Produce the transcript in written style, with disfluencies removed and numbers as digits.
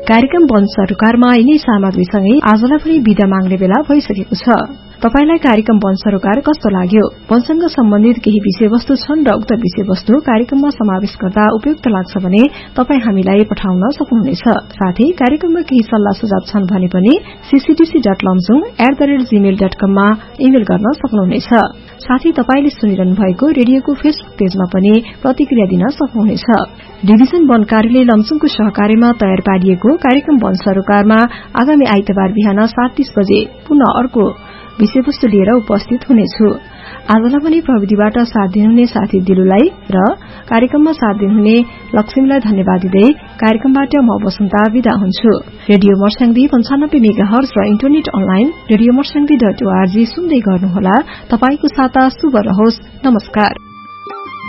कार्यक्रम वन सरोकारमा यिनै सामग्रीसँगै आजलाई पनि बिदा माग्ने बेला भइसकेको छ। तपाईलाई कार्यक्रम वन सरोकार कस्तो लाग्यो? वनसँग सम्बन्धित केही विषयवस्तु छन् र उक्त विषयवस्तु कार्यक्रममा समावेश गर्दा उपयुक्त लाग्छ भने तपाई हामीलाई पठाउन सक्नुहुनेछ। साथै कार्यक्रममा केही सल्लाह सुझाव छन् भने पनि cctc.lomsung@gmail.com मा इमेल गर्न सक्नुहुनेछ। साथै तपाईले सुनिरहनु भएको रेडियोको फेसबुक पेजमा पनि प्रतिक्रिया दिन सक्नुहुनेछ। डिभिजन वन कार्यालय लमजुङको सहकार्यमा तयार पारिएको कार्यक्रम वन सरोकारमा आगामी आइतबार बिहान 7:30 बजे पुनः अर्को विषयवस्तु लिएर उपस्थित हुनेछु। आजलाई पनि प्रविधिबाट साथ दिनुहुने साथी दिलुलाई र कार्यक्रममा साथ दिनुहुने लक्ष्मीलाई धन्यवाद दिँदै कार्यक्रमबाट म वसन्ता बिदा हुन्छु। रेडियो मर्स्याङ्दी 95 मेगाहर्ज र इन्टरनेट अनलाइन रेडियोमर्स्याङ्दी.org सुन्दै गर्नुहोला। तपाईको साता शुभ रहोस्। नमस्कार।